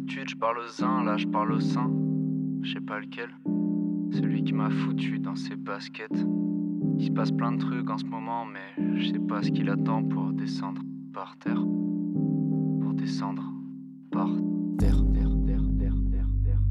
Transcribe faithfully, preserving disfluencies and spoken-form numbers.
d'habitude, je parle aux uns, là je parle au sein. Je sais pas lequel. Celui qui m'a foutu dans ses baskets. Il se passe plein de trucs en ce moment, mais je sais pas ce qu'il attend pour descendre par terre. Pour descendre par terre.